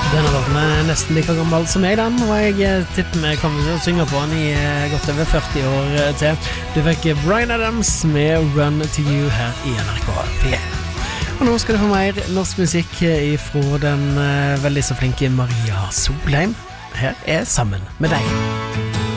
Denne låten nesten like gammel som meg den, og jeg tipper vi kommer til å synge på den i godt over 40 år til. Du fikk Bryan Adams med Run to You her i NRK P1. Og nå skal du få mer norsk musikk fra den veldig så flinke Maria Solheim. Her Sammen med deg.